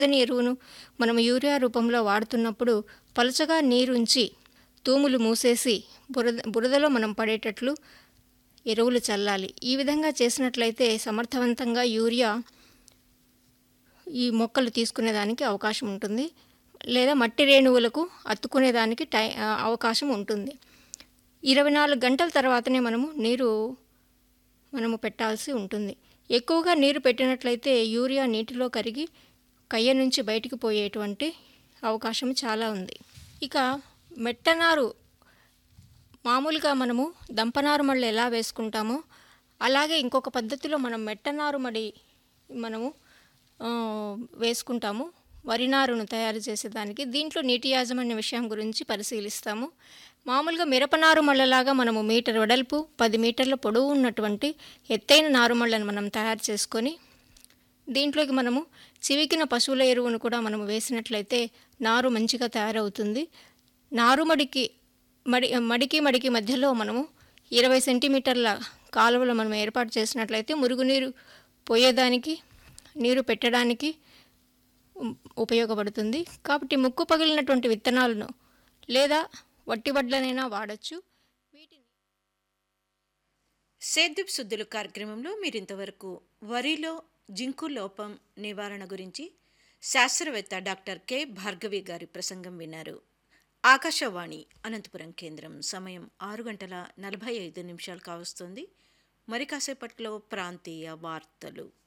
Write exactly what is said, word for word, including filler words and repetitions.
పచ్చని ఎరువును మనం యూరియా రూపంలో వాడుతున్నప్పుడు పలుచగా నీరుంచి తూములు మూసేసి బురద బురదలో మనం పడేటట్లు ఎరువులు చల్లాలి. ఈ విధంగా చేసినట్లయితే సమర్థవంతంగా యూరియా ఈ మొక్కలు తీసుకునేదానికి అవకాశం ఉంటుంది. లేదా మట్టి రేణువులకు అత్తుకునేదానికి టై ఆహ్, అవకాశం ఉంటుంది. ఇరవై నాలుగు గంటల తర్వాతనే మనము నీరు మనము పెట్టాల్సి ఉంటుంది. ఎక్కువగా నీరు పెట్టినట్లయితే యూరియా నీటిలో కరిగి కయ్య నుంచి బయటికి పోయేటువంటి అవకాశం చాలా ఉంది. ఇక మెట్టనారు మామూలుగా మనము దంపనారు మళ్ళీ ఎలా వేసుకుంటామో అలాగే ఇంకొక పద్ధతిలో మనం మెట్టనారు మడి మనము ఆ, వేసుకుంటాము. వరి నారును తయారు చేసేదానికి దీంట్లో నీటి యాజమాన్య విషయం గురించి పరిశీలిస్తాము. మామూలుగా మిరపనారు మళ్ళలాగా మనము మీటర్ వెడల్పు పది మీటర్ల పొడవు ఉన్నటువంటి ఎత్తైన నారుమళ్ళను మనం తయారు చేసుకొని దీంట్లోకి మనము చివికిన పశువుల ఎరువును కూడా మనము వేసినట్లయితే నారు మంచిగా తయారవుతుంది. నారుమడికి మడి మడికి మడికి మధ్యలో మనము ఇరవై సెంటీమీటర్ల కాలువలు మనం ఏర్పాటు చేసినట్లయితే మురుగునీరు పోయేదానికి నీరు పెట్టడానికి ఉ- ఉపయోగపడుతుంది. కాబట్టి ముక్కు పగిలినటువంటి విత్తనాలను లేదా వట్టి వడ్లనైనా వాడచ్చు. వీటిని సేద్యపు శుద్ధులు కార్యక్రమంలో మీరింతవరకు వరిలో జింకు లోపం నివారణ గురించి శాస్త్రవేత్త డాక్టర్ కె భార్గవి గారి ప్రసంగం విన్నారు. ఆకాశవాణి అనంతపురం కేంద్రం సమయం ఆరు గంటల నలభై ఐదు నిమిషాలు కావస్తుంది. మరి కాసేపట్లో ప్రాంతీయ వార్తలు.